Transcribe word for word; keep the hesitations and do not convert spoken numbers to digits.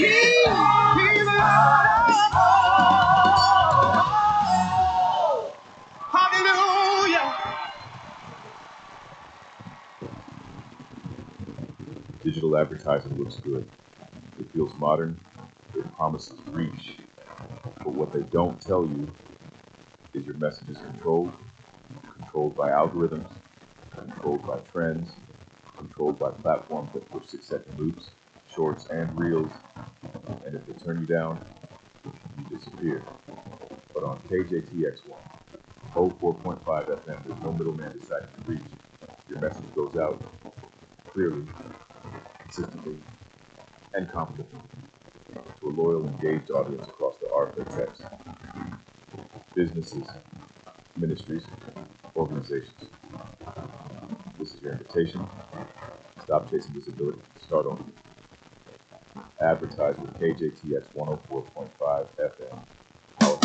He's the Lord of all. Hallelujah. Digital advertising looks good. It feels modern. It promises reach. But what they don't tell you is your message is controlled, controlled by algorithms, controlled by trends, controlled by platforms that push six-second loops, shorts, and reels. And if they turn you down, you disappear. But on K J T X one, oh four point five F M, there's no middleman deciding to reach. Your message goes out clearly, consistently, and confidently to a loyal, engaged audience across the arc of text. Businesses, ministries, organizations. This is your invitation. Stop chasing visibility. Start owning it. Advertise with K J T X one oh four point five.